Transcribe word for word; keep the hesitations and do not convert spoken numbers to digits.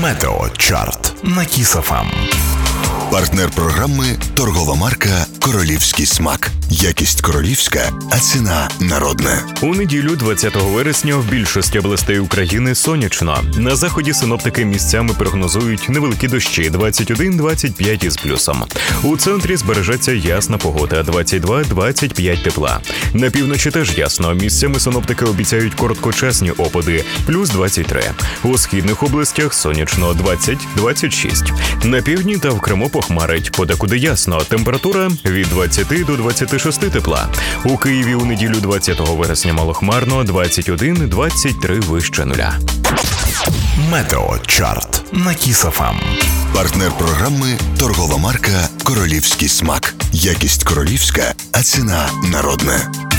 Метеочарт на Кіс еф ем. Партнер програми – торгова марка «Королівський смак». Якість королівська, а ціна народна. У неділю, двадцятого вересня, в більшості областей України сонячно. На заході синоптики місцями прогнозують невеликі дощі двадцять один - двадцять п'ять із плюсом. У центрі збережеться ясна погода двадцять два - двадцять п'ять тепла. На півночі теж ясно. Місцями синоптики обіцяють короткочасні опади плюс двадцять три. У східних областях сонячно двадцять - двадцять шість. На півдні та в Криму похмарить. Подекуди ясно. Температура від двадцяти до двадцяти шести тепла. У Києві у неділю двадцятого вересня малохмарно двадцять один - двадцять три вище нуля. Метеочарт на Кіс еф ем. Партнер програми – торгова марка «Королівський смак». Якість королівська, а ціна народна.